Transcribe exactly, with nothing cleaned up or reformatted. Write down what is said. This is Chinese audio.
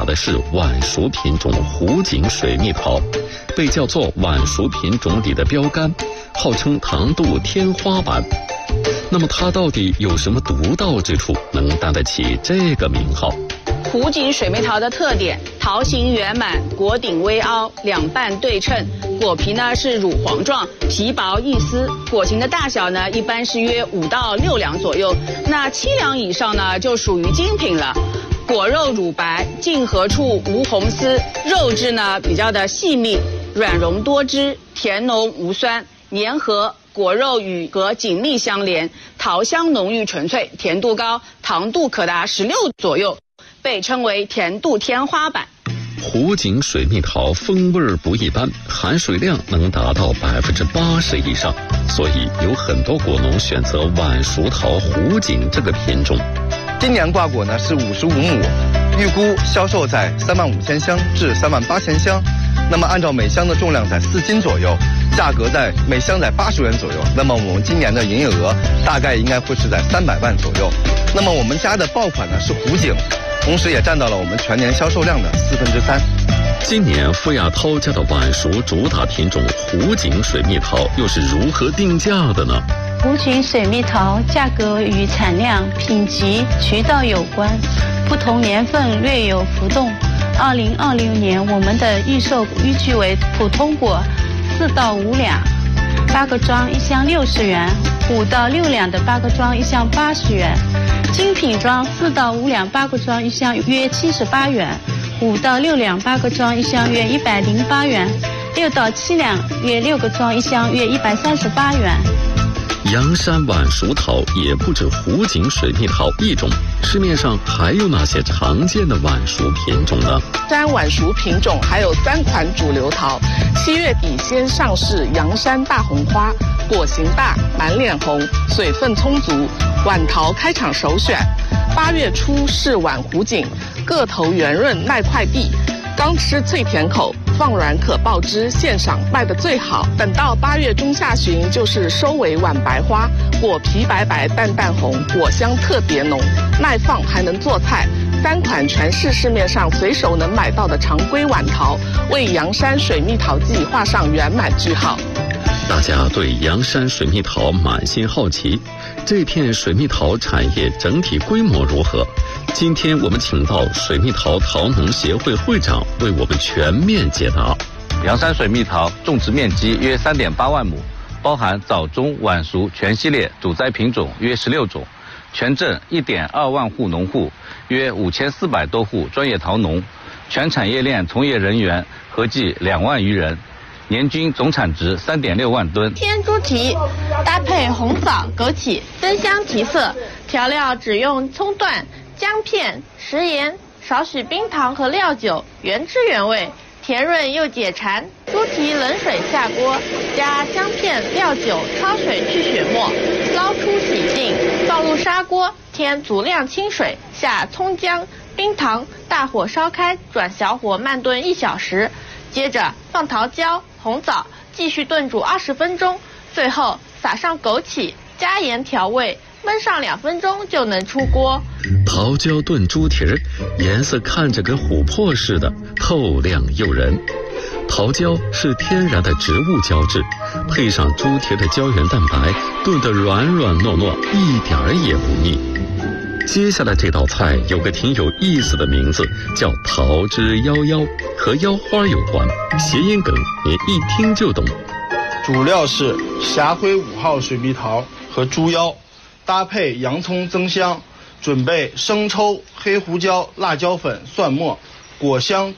的是晚熟品种湖景水蜜桃，被叫做晚熟品种里的标杆，号称糖度天花板。那么它到底有什么独到之处，能担得起这个名号？ 湖景水蜜桃的特点，桃形圆满，果顶微凹，两瓣对称，果皮呢是乳黄状，皮薄易撕，果形的大小呢一般是约五到六两左右，那七两以上呢就属于精品了。果肉乳白，茎核处无红丝，肉质呢比较的细密，软溶多汁，甜浓无酸，黏合。果肉与核紧密相连，桃香浓郁纯粹，甜度高，糖度可达十六左右，被称为甜度天花板。 湖景水蜜桃风味不一般，含水量能达到百分之八十以上，所以有很多果农选择晚熟桃湖景这个品种。 今年挂果呢是五十五亩，预估销售在三万五千箱至三万八千箱。那么按照每箱的重量在四斤左右，价格在每箱在八十元左右。那么我们今年的营业额大概应该会是在三百万左右。那么我们家的爆款呢是湖景，同时也占到了我们全年销售量的四分之三。 今年傅亚涛家的晚熟主打品种湖景水蜜桃又是如何定价的呢？ 湖景水蜜桃价格与产量、品级、渠道有关，不同年份略有浮动。二零二六年我们的预售预计为普通果四到五两，八个装一箱六十元，五到六两的八个装一箱八十元，精品装四到五两八个装一箱约七十八元，五到六两八个装一箱约一百零八元，六到七两约六个装一箱约一百三十八元。 阳山晚熟桃也不止湖景水蜜桃一种，市面上还有哪些常见的晚熟品种呢？ 山晚熟品种还有三款主流桃，七月底先上市阳山大红花，果形大，满脸红，水分充足，晚桃开场首选。八月初是晚湖景，个头圆润耐快递，刚吃脆甜口，放软可爆汁，现赏卖得最好。等到八月中下旬就是收尾晚白花，果皮白白淡淡红，果香特别浓，耐放还能做菜。三款全是市面上随手能买到的常规晚桃，为阳山水蜜桃季画上圆满句号。 大家对阳山水蜜桃满心好奇，这片水蜜桃产业整体规模如何？今天我们请到水蜜桃桃农协会会长为我们全面解答。 阳山水蜜桃种植面积约 三点八万亩，包含早中晚熟全系列主栽品种约十六种，全镇 一点二万户农户，约五千四百多户专业桃农，全产业链从业人员合计两万余人，年均总产值 三点六万吨。 天猪蹄搭配红枣、枸杞，增香提色。调料只用葱段、姜片、食盐，少许冰糖和料酒，原汁原味，甜润又解馋。猪蹄冷水下锅，加姜片、料酒，焯水去血沫，捞出洗净，放入砂锅，添足量清水，下葱姜、冰糖，大火烧开，转小火慢炖一小时。接着放桃胶、红枣，继续炖煮二十分钟，最后撒上枸杞，加盐调味，焖上两分钟就能出锅。 桃胶炖猪蹄儿，颜色看着跟琥珀似的，透亮诱人。桃胶是天然的植物胶质，配上猪蹄的胶原蛋白，炖得软软糯糯，一点儿也不腻。接下来这道菜有个挺有意思的名字，叫桃之夭夭，和腰花有关，谐音梗您一听就懂。 主料是霞辉五号水蜜桃和猪腰，搭配洋葱增香，准备生抽、黑胡椒、辣椒粉、蒜末，果香